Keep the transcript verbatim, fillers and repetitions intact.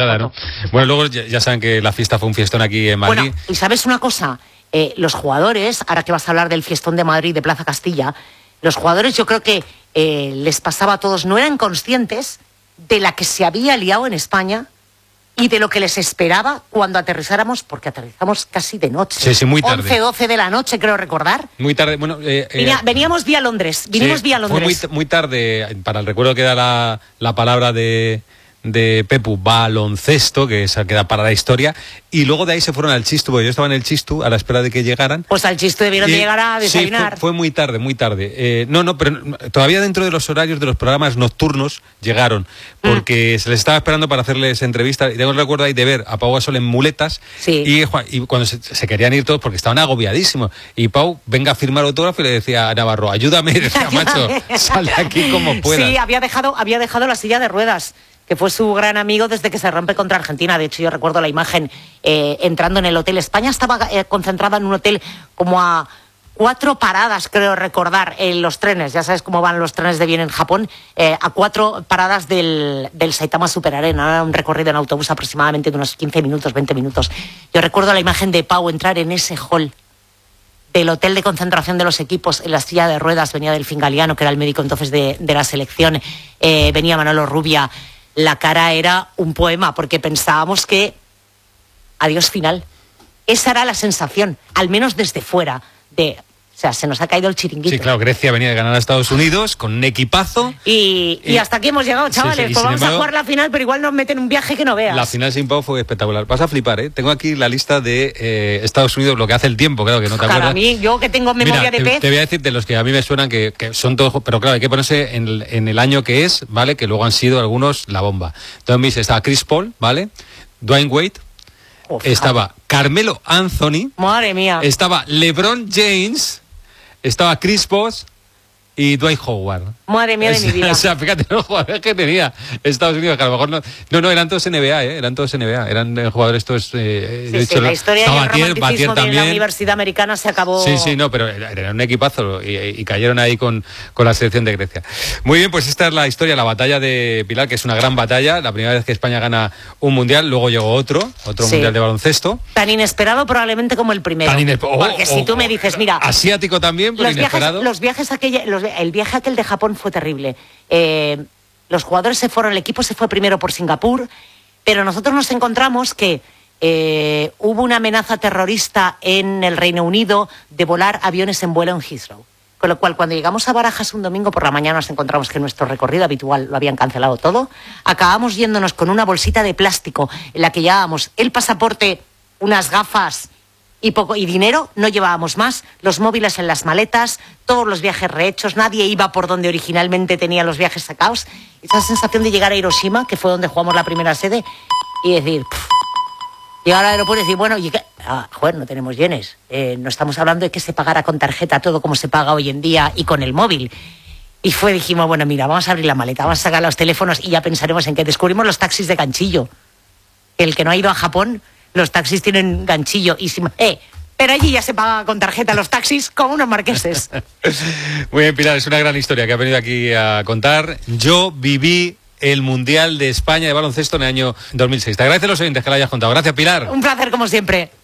llegada, ¿no? Bueno, luego ya, ya saben que la fiesta fue un fiestón aquí en Madrid. Bueno, y ¿sabes una cosa? Eh, los jugadores, ahora que vas a hablar del fiestón de Madrid de Plaza Castilla, los jugadores yo creo que eh, les pasaba a todos, no eran conscientes de la que se había liado en España y de lo que les esperaba cuando aterrizáramos, porque aterrizamos casi de noche. Sí, sí, muy tarde. once, doce de la noche, creo recordar. Muy tarde, bueno... Eh, Venía, eh, veníamos vía Londres, vinimos sí, vía Londres. Fue muy, muy tarde, para el recuerdo que da la, la palabra de, de Pepu, baloncesto, que esa queda para la historia, y luego de ahí se fueron al Chistu, porque yo estaba en el Chistu a la espera de que llegaran. Pues al Chistu debieron y, de llegar a desayunar. Sí, fue, fue muy tarde, muy tarde. Eh, no, no, pero todavía dentro de los horarios de los programas nocturnos llegaron, porque mm. se les estaba esperando para hacerles entrevistas, y tengo el recuerdo ahí de ver a Pau Gasol en muletas, sí. y, y cuando se, se querían ir todos, porque estaban agobiadísimos, y Pau, venga a firmar autógrafo, y le decía a Navarro, ayúdame, decía, macho, sal de aquí como puedas. Sí, había dejado, había dejado la silla de ruedas, que fue su gran amigo desde que se rompe contra Argentina. De hecho, yo recuerdo la imagen eh, entrando en el hotel. España estaba eh, concentrada en un hotel como a cuatro paradas, creo recordar, en los trenes. Ya sabes cómo van los trenes de bien en Japón. Eh, a cuatro paradas del, del Saitama Super Arena. Un recorrido en autobús aproximadamente de unos quince minutos, veinte minutos. Yo recuerdo la imagen de Pau entrar en ese hall del hotel de concentración de los equipos. En la silla de ruedas venía Delfín Galiano, que era el médico entonces de, de la selección. Eh, venía Manolo Rubia. La cara era un poema, porque pensábamos que adiós final. Esa era la sensación, al menos desde fuera, de... O sea, se nos ha caído el chiringuito. Sí, claro, Grecia venía de ganar a Estados Unidos con un equipazo. Y, y, y hasta aquí hemos llegado, chavales. Sí, sí, pues vamos embargo, a jugar la final, pero igual nos meten un viaje que no veas. La final sin Pau fue espectacular. Vas a flipar, ¿eh? Tengo aquí la lista de eh, Estados Unidos, lo que hace el tiempo, claro, que no te Para acuerdas. A mí, yo que tengo memoria Mira, de te, pez. Te voy a decir de los que a mí me suenan que, que son todos... Pero claro, hay que ponerse en el, en el año que es, ¿vale? Que luego han sido algunos la bomba. Entonces me dice, estaba Chris Paul, ¿vale? Dwayne Wade. Uf, estaba Carmelo Anthony. Madre mía. Estaba LeBron James. Estaba Chris Bosh y Dwight Howard. Madre mía de mi vida. O sea, fíjate los jugadores que tenía Estados Unidos, que a lo mejor no... No, no, eran todos N B A, ¿eh? Eran todos N B A. Eran jugadores todos... Eh, sí, dicho, sí, la historia estaba y el Batier, romanticismo Batier de la Universidad Americana se acabó... Sí, sí, no, pero era un equipazo y, y cayeron ahí con, con la selección de Grecia. Muy bien, pues esta es la historia, la batalla de Pilar, que es una gran batalla. La primera vez que España gana un mundial, luego llegó otro, otro sí. mundial de baloncesto. Tan inesperado probablemente como el primero. Tan inesperado. Porque oh, si tú me dices, mira... Asiático también, pero los inesperado. Viajes, los viajes aquella, los, el viaje aquel de Japón fue terrible. Eh, los jugadores se fueron, el equipo se fue primero por Singapur, pero nosotros nos encontramos que eh, hubo una amenaza terrorista en el Reino Unido de volar aviones en vuelo en Heathrow. Con lo cual, cuando llegamos a Barajas un domingo por la mañana, nos encontramos que nuestro recorrido habitual lo habían cancelado todo. Acabamos yéndonos con una bolsita de plástico en la que llevábamos el pasaporte, unas gafas y poco y dinero, no llevábamos más, los móviles en las maletas, todos los viajes rehechos, nadie iba por donde originalmente tenía los viajes sacados. Esa sensación de llegar a Hiroshima, que fue donde jugamos la primera sede, y decir, pff, llegar al aeropuerto y decir, bueno, ¿y qué? Ah, joder, no tenemos yenes, eh, no estamos hablando de que se pagara con tarjeta todo como se paga hoy en día y con el móvil. Y fue, dijimos, bueno, mira, vamos a abrir la maleta, vamos a sacar los teléfonos y ya pensaremos en que descubrimos los taxis de ganchillo. El que no ha ido a Japón, los taxis tienen ganchillo y si, eh, pero allí ya se paga con tarjeta los taxis como unos marqueses. Muy bien, Pilar, es una gran historia que ha venido aquí a contar. Yo viví el Mundial de España de baloncesto en el año dos mil seis. Te agradezco a los oyentes que la hayas contado. Gracias, Pilar. Un placer como siempre.